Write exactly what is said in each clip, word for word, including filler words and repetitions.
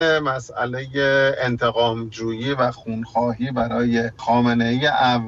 مسئله انتقام جویی و خونخواهی برای خامنه‌ای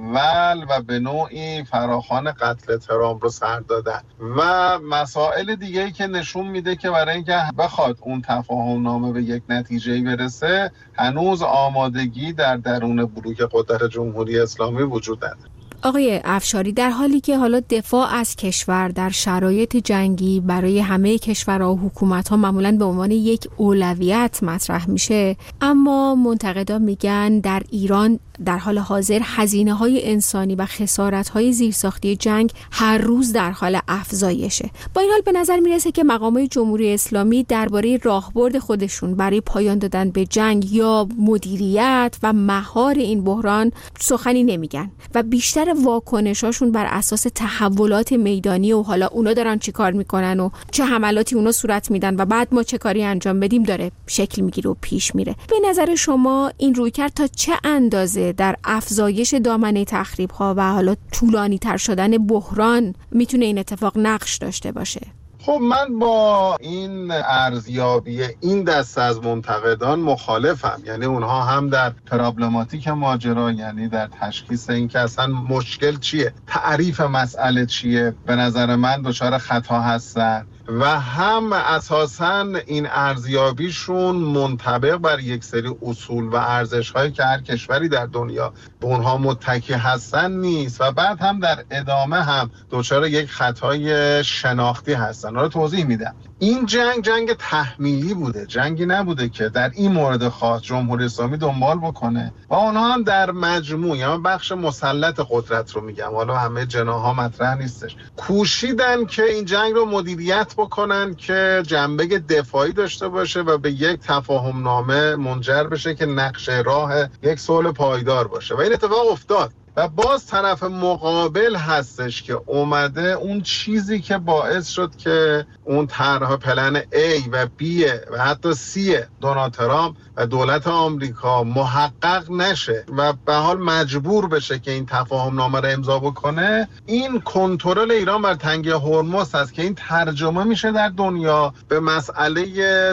اول و به نوعی فراخوان قتل ترامپ رو سر دادن و مسائل دیگه‌ای که نشون میده که برای اینکه بخواد اون تفاهم نامه به یک نتیجه‌ای برسه هنوز آمادگی در درون بلوک قدرت جمهوری اسلامی وجود داره. آقای افشاری، در حالی که حالا دفاع از کشور در شرایط جنگی برای همه کشورها و حکومت‌ها معمولاً به عنوان یک اولویت مطرح میشه، اما منتقدان میگن در ایران در حال حاضر هزینه‌های انسانی و خسارت‌های زیرساختی جنگ هر روز در حال افزایشه. با این حال به نظر میرسه که مقامات جمهوری اسلامی درباره راهبرد خودشون برای پایان دادن به جنگ یا مدیریت و مهار این بحران سخنی نمیگن و بیشتر واکنشاشون بر اساس تحولات میدانی و حالا اونا دارن چی کار میکنن و چه حملاتی اونا صورت میدن و بعد ما چه کاری انجام بدیم داره شکل میگیره و پیش میره. به نظر شما این رویکرد تا چه اندازه در افزایش دامنه تخریب‌ها و حالا طولانی تر شدن بحران میتونه این اتفاق نقش داشته باشه؟ خب من با این ارزیابی این دسته از منتقدان مخالفم. یعنی اونها هم در پرابلماتیک ماجرا، یعنی در تشخیص این که اصلا مشکل چیه، تعریف مسئله چیه، به نظر من دچار خطا هستن و هم اساساً این ارزیابیشون منطبق بر یک سری اصول و ارزش‌هایی که هر کشوری در دنیا به اونها متکی هستن نیست و بعد هم در ادامه هم دچار یک خطای شناختی هستن. رو توضیح میدم. این جنگ جنگ تحمیلی بوده، جنگی نبوده که در این مورد خاص جمهوری اسلامی دنبال بکنه و اونها هم در مجموع، یا بخش مسلط قدرت رو میگم، حالا همه جناح‌ها مطرح نیستش، کوشیدن که این جنگ رو مدیریت بکنن که جنبه دفاعی داشته باشه و به یک تفاهم نامه منجر بشه که نقشه راه یک صلح پایدار باشه و این اتفاق افتاد. و باز طرف مقابل هستش که اومده اون چیزی که باعث شد که اون طرح پلن A و B و حتی C دونالد ترامپ و دولت آمریکا محقق نشه و به حال مجبور بشه که این تفاهم نامه رو امضا بکنه. این کنترل ایران بر تنگه هرمز هست که این ترجمه میشه در دنیا به مسئله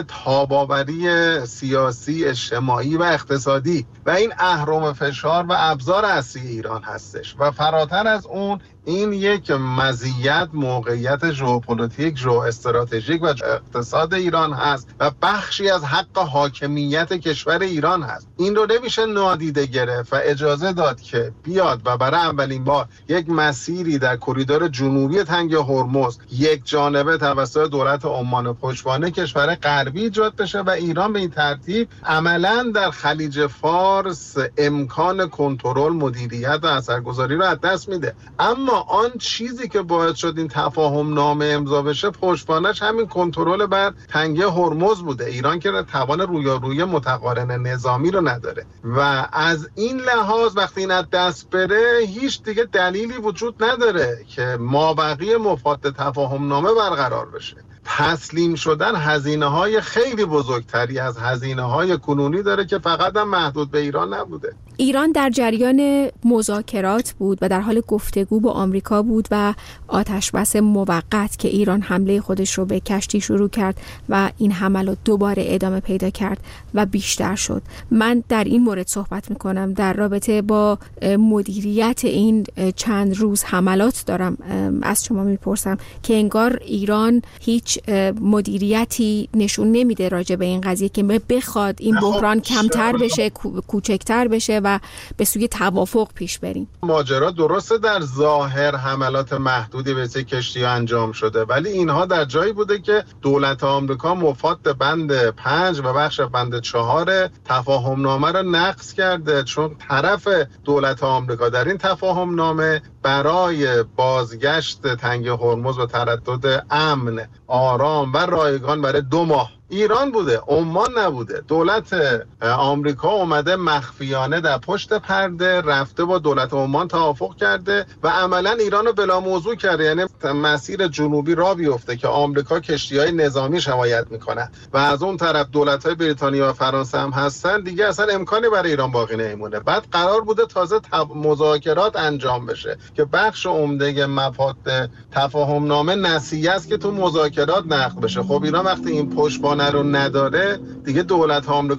تاباوری سیاسی، اژتماعی و اقتصادی و این اهرم فشار و ابزار اصلی ایران هستش و فراتر از اون این یک مزیت موقعیت ژئوپلیتیک، ژئواستراتژیک و اقتصاد ایران هست و بخشی از حق حاکمیت کشور ایران هست. این رو نمیشه نادیده گرفت و اجازه داد که بیاد و برای اولین بار یک مسیری در کریدور جنوبی تنگه هرمز یک جانبه توسط دولت عمان پشتوانه کشور غربی ایجاد بشه و ایران به این ترتیب عملاً در خلیج فارس امکان کنترل، مدیریت و اثرگذاری رو از دست میده. اما آن چیزی که باعث شد این تفاهم نامه امضا بشه پشتوانش همین کنترل بر تنگه هرمز بوده. ایران که توان رویارویی متقارن نظامی رو نداره و از این لحاظ وقتی این از دست بره هیچ دیگه دلیلی وجود نداره که مابقی مفاد تفاهم نامه برقرار بشه. تسلیم شدن هزینه‌های خیلی بزرگتری از هزینه‌های کنونی داره که فقط هم محدود به ایران نبوده. ایران در جریان مذاکرات بود و در حال گفتگو با آمریکا بود و آتشبس موقت که ایران حمله خودش رو به کشتی شروع کرد و این حملات دوباره ادامه پیدا کرد و بیشتر شد. من در این مورد صحبت میکنم در رابطه با مدیریت این چند روز حملات دارم از شما میپرسم که انگار ایران هیچ مدیریتی نشون نمیده راجع به این قضیه که بخواد این بحران کمتر بشه، کوچکتر بشه و به سوی توافق پیش بریم. ماجرا درسته در ظاهر حملات محدودی به سه کشتی انجام شده، ولی اینها در جایی بوده که دولت آمریکا مفاد بند پنج و بخش بند چهار تفاهم نامه را نقض کرده، چون طرف دولت آمریکا در این تفاهم نامه برای بازگشت تنگه هرمز و تردد امن، آرام و رایگان برای دو ماه ایران بوده، عمان نبوده. دولت آمریکا اومده مخفیانه در پشت پرده رفته با دولت عمان توافق کرده و عملا ایران رو بلا موضوع کرده، یعنی مسیر جنوبی را بیفته که آمریکا کشتی‌های نظامی حمایت میکنه و از اون طرف دولت‌های بریتانیا و فرانسه هم هستن، دیگه اصلا امکانی برای ایران باقی نمیمونه. بعد قرار بوده تازه مذاکرات انجام بشه که بخش عمده مفاد تفاهم نامه نسیه است که تو مذاکرات نقض بشه. خب ایران وقتی این پشتوانه رو نداره، دیگه دولت آمریکا